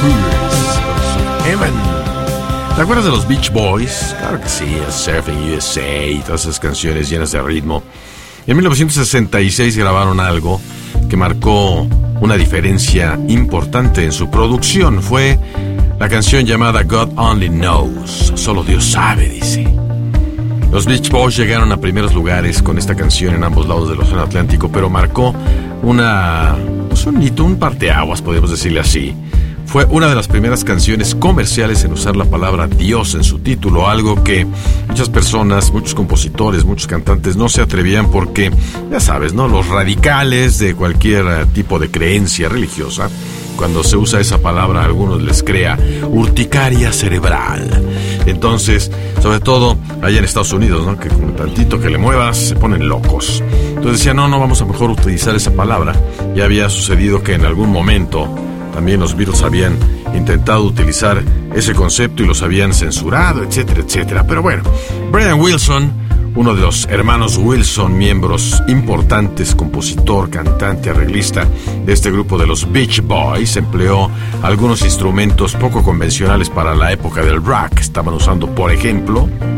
Cruise, Heaven. ¿Te acuerdas de los Beach Boys? Claro que sí, Surfing USA y todas esas canciones llenas de ritmo. En 1966 grabaron algo que marcó una diferencia importante en su producción. Fue la canción llamada God Only Knows. Solo Dios sabe, dice. Los Beach Boys llegaron a primeros lugares con esta canción en ambos lados del Océano Atlántico, pero marcó un hito, un parteaguas, podemos decirle así. Fue una de las primeras canciones comerciales en usar la palabra Dios en su título, algo que muchas personas, muchos compositores, muchos cantantes no se atrevían porque, ya sabes, ¿no? Los radicales de cualquier tipo de creencia religiosa, cuando se usa esa palabra a algunos les crea urticaria cerebral. Entonces, sobre todo allá en Estados Unidos, ¿no? Que con tantito que le muevas se ponen locos. Entonces decían, no vamos a mejor utilizar esa palabra. Ya había sucedido que en algún momento también los Beatles habían intentado utilizar ese concepto y los habían censurado, etcétera, etcétera. Pero bueno, Brian Wilson, uno de los hermanos Wilson, miembros importantes, compositor, cantante, arreglista de este grupo de los Beach Boys, empleó algunos instrumentos poco convencionales para la época del rock. Estaban usando, por ejemplo,